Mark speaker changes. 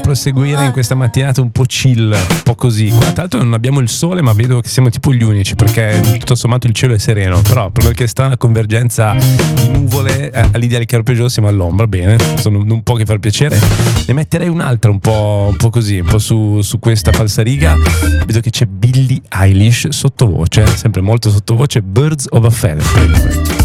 Speaker 1: proseguire in questa mattinata un po' chill, un po' così. Qua tra l'altro non abbiamo il sole, ma vedo che siamo tipo gli unici, perché tutto sommato il cielo è sereno. Però per qualche strana convergenza di nuvole, all'idea del Carpeggio siamo all'ombra. Bene, non può che far piacere. Ne metterei un'altra un po' così, un po' su questa falsariga. Vedo che c'è Billie Eilish sottovoce, sempre molto sottovoce, Birds of a Feather.